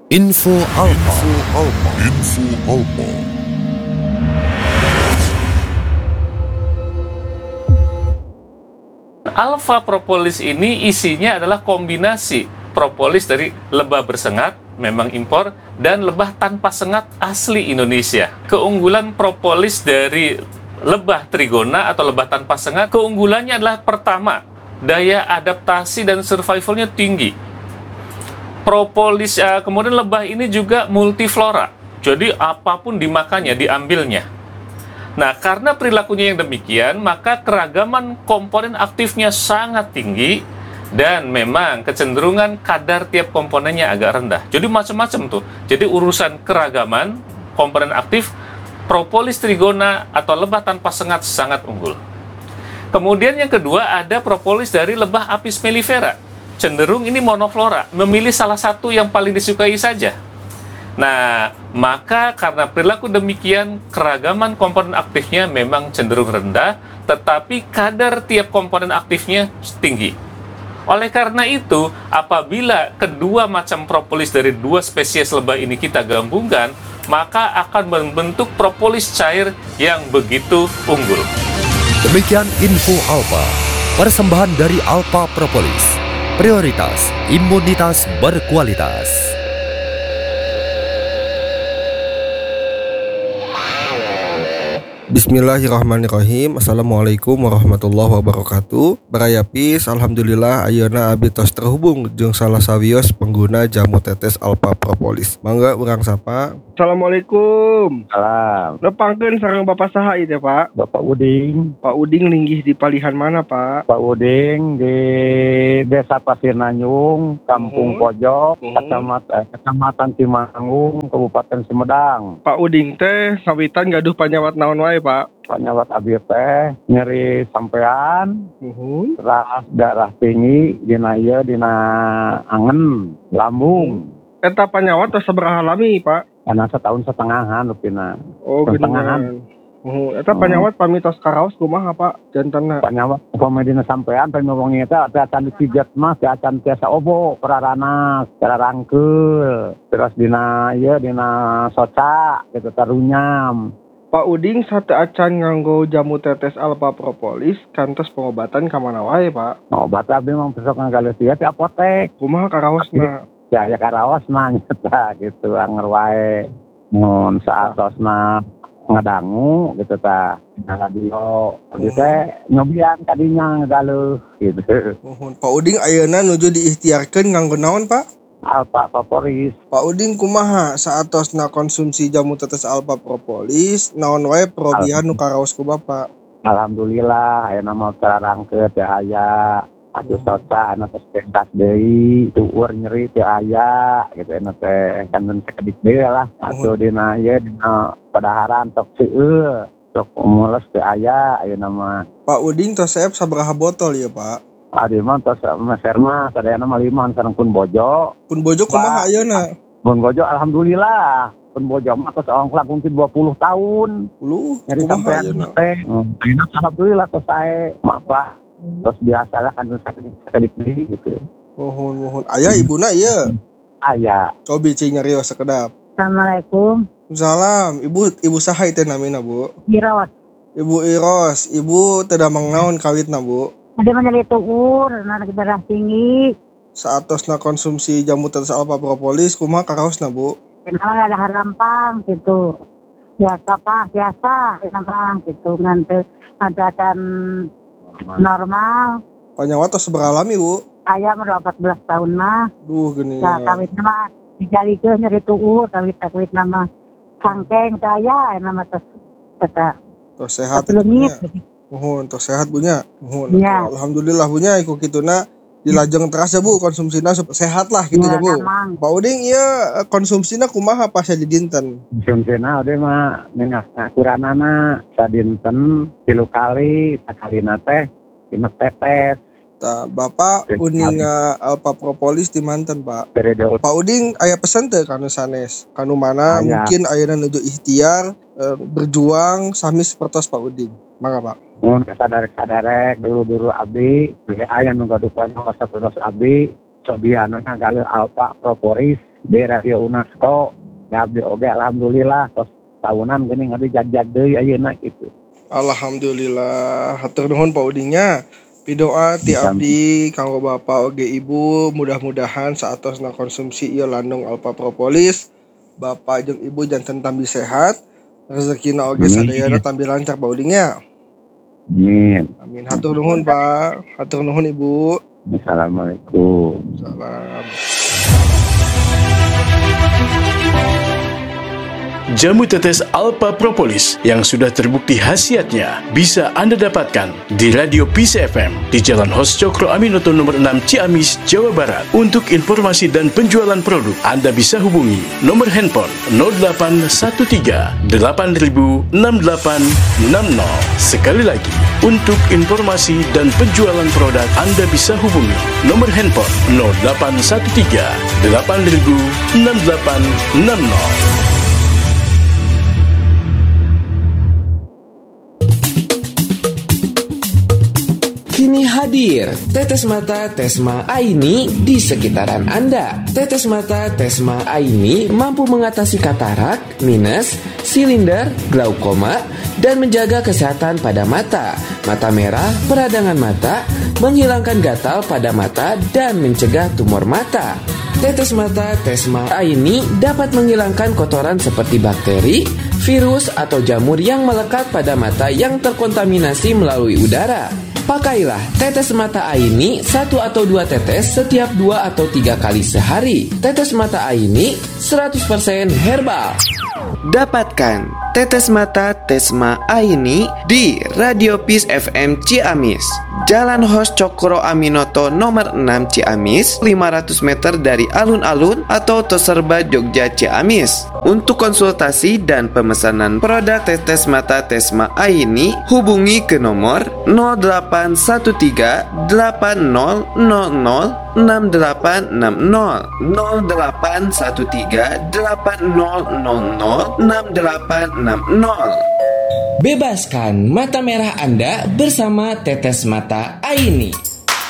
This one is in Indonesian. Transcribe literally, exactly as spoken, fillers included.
Info Alpa. Info Alpa. Info Alpa. Alpha propolis ini isinya adalah kombinasi propolis dari lebah bersengat, memang impor, dan lebah tanpa sengat asli Indonesia. Keunggulan propolis dari lebah trigona atau lebah tanpa sengat, keunggulannya adalah pertama, daya adaptasi dan survivalnya tinggi. Propolis, uh, kemudian lebah ini juga multiflora, jadi apapun dimakannya, diambilnya. Nah, karena perilakunya yang demikian, maka keragaman komponen aktifnya sangat tinggi dan memang kecenderungan kadar tiap komponennya agak rendah. Jadi macam-macam tuh. Jadi urusan keragaman komponen aktif, propolis trigona atau lebah tanpa sengat sangat unggul. Kemudian yang kedua ada propolis dari lebah Apis mellifera. Cenderung ini monoflora, memilih salah satu yang paling disukai saja. Nah, maka karena perilaku demikian, keragaman komponen aktifnya memang cenderung rendah, tetapi kadar tiap komponen aktifnya tinggi. Oleh karena itu, apabila kedua macam propolis dari dua spesies lebah ini kita gabungkan, maka akan membentuk propolis cair yang begitu unggul. Demikian Info Alpa, persembahan dari Alpha Propolis. Prioritas imunitas berkualitas. Bismillahirrahmanirrahim. Assalamualaikum warahmatullahi wabarakatuh. Barayapis, alhamdulillah ayeuna abdi tos terhubung jeung salah sawios pengguna jamu tetes Alpha Propolis. Mangga urang sapa. Assalamualaikum. Salam. Nepangkeun sareng Bapak saha ieu teh, Pak? Bapak Uding. Pak Uding linggih di palihan mana, Pak? Pak Uding di Desa Pasir Nanyung, Kampung Mhm. Pojok, Mhm. Kecamatan, Kecamatan Timanggung, Kabupaten Sumedang. Pak Uding teh sawitan gaduh panyawat naon wae, Pak? Panyawat abdi teh nyeri sampean, Nuhun. ras darah tinggi dina ieu dina angen, lambung. Eta panyawat tos sabaraha lami, Pak? Karena setahun setengahan rupina. Oh, Setengahan. geuningan. Nuhun. Eta panyawat pamitos karaos kumaha, Pak? Jantanna. Panyawat upama dina sampean pemewongi eta teh acan dipijet mah teh acan tiasa obo peraranas, cara rangkeul. Terus dina ieu dina soca gitu tarunyam. Pak Uding sate acan nganggo jamu tetes Alpha Propolis kantos pengobatan ka mana wae, Pak? Obat abdi mah besok ngagaleus ieu di apotek. Kumaha karaosna? Ya ya karaos mah nyata gitu anger wae. Mun saatosna ngadangu gitu tah. Nah radio abdi teh nyobian kadinya ngagaleus gitu. Nuhun. Pak Uding ayeuna nuju diikhtiarkeun nganggo naon, Pak? Alpha Propolis. Pak Uding kumaha saatosna konsumsi jamu tetes Alpha Propolis naon wae perobihan nu karaos ku Bapak? Alhamdulillah ayeuna mah terarangkeun teh aya. Atuh soca anu tos pentas deui, tueur nyeri teu aya gitu anu teh kan sakedik deui lah. Atuh dina ieu dina padaharan tok seueur, tok mules teu aya ayeuna mah. Pak Uding tos saep sabaraha botol ya, Pak? Adi mah tos meser mah sadayana mah lima sareng pun bojo. Pun bojo kumaha ayeuna? Pun bojo alhamdulillah. Pun bojo mah tos ongklak mungkin dua puluh tahun. Lu Nyeri kumaha sampean ayeuna? teh. Ayeuna alhamdulillah tos sae. Maaf terus biasa lah kan sakedik deui gitu. Nuhun nuhun. Aya ibuna ieu. Aya. Cobi cing nyarios sakedap. Assalamualaikum. Salam, Ibu ibu saha teh namina, Bu? Giros. Ibu Iros, Ibu teu damang naon kawitna, Bu? Ada menjadi tuur, anak darah tinggi. Saatosna konsumsi jamu tetes Alpha Propolis kumaha karaosna, Bu? Kenal ada harampang gitu. Biasa pak, biasa. Harampang gitu. Nanti ada kan normal. Panyawat tos sabaraha lami, Bu? Ayam udah empat belas tahun mah. Duh geuning. Nah, kawit nama dijalikeun nyeri tuur, kawit kawit nama sangkeng saya nama tes kata. Tos sehat Sebelumnya atunya. Nuhun, tos sehat bunya. Nuhun. Iya. Alhamdulillah bunya iku kituna dilajeng teras ya, Bu, konsumsina sup- sehat lah gitu ya, ya, Bu. memang. Pak Uding ieu konsumsina kumaha pas di dinten? Konsumsina ode mah minyak akuranana sadinten tilu kali, sakalina teh lima tetes. Tah, Bapak uninga Alpha Propolis di manten, Pak. Periode Pak Uding aya pesen teu kanu sanes? Kanu mana Aya. mungkin ayeuna nuju ikhtiar eh, berjuang sami sapertos Pak Uding. Mangga, Pak. mun sadarek-sadarek dulu-dulu abdi, aya nu gaduh panjang sapertos abdi, cobian ngagaleus Alpha Propolis di radio UNESCO ngabdi oge alhamdulillah tos tahunan geuning ngabdi jag-jag deui ayeuna gitu. Alhamdulillah, hatur nuhun Pak Udinya. Pidoa ti abdi kanggo Bapak oge Ibu, mudah-mudahan saatosna konsumsi ieu landung Alpha Propolis, Bapak jeung Ibu janten tambi sehat, rezekina oge sadayana tambi lancar Pak Udinya. Amin. Amin. Hatur nuhun Pak, hatur nuhun Ibu. Assalamualaikum. Salam. Jamu tetes Alpha Propolis yang sudah terbukti khasiatnya bisa Anda dapatkan di Radio Peace F M di Jalan Hos Cokro Aminoto nomor enam Ciamis, Jawa Barat. Untuk informasi dan penjualan produk, Anda bisa hubungi nomor handphone nol delapan satu tiga delapan nol enam delapan enam nol. Sekali lagi, untuk informasi dan penjualan produk, Anda bisa hubungi nomor handphone nol delapan satu tiga delapan nol enam delapan enam nol. Kini hadir Tetes Mata Tesma Aini di sekitaran Anda. Tetes Mata Tesma Aini mampu mengatasi katarak, minus, silinder, glaukoma, dan menjaga kesehatan pada mata, mata merah, peradangan mata, menghilangkan gatal pada mata, dan mencegah tumor mata. Tetes Mata Tesma Aini dapat menghilangkan kotoran seperti bakteri, virus, atau jamur yang melekat pada mata yang terkontaminasi melalui udara. Pakailah tetes mata Aini satu atau dua tetes setiap dua atau tiga kali sehari. Tetes mata Aini seratus persen herbal. Dapatkan tetes mata Tesma Aini di Radio Peace F M Ciamis, Jalan Hos Cokro Aminoto nomor enam Ciamis, lima ratus meter dari alun-alun atau Toserba Jogja Ciamis. Untuk konsultasi dan pemesanan produk tetes mata Tesma Aini, hubungi ke nomor nol delapan satu tiga delapan nol nol nol enam delapan enam nol nol delapan satu tiga delapan nol nol nol enam delapan enam nol. Bebaskan mata merah Anda bersama tetes mata Aini.